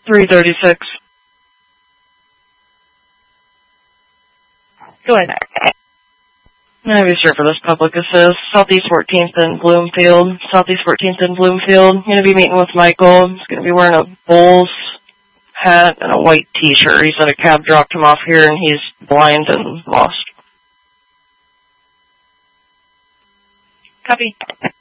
336. Go ahead. Navy Serverless Public Assist, Southeast 14th and Bloomfield. Southeast 14th and Bloomfield. Going to be meeting with Michael. He's going to be wearing a Bulls hat and a white t-shirt. He said a cab dropped him off here and he's blind and lost. Copy.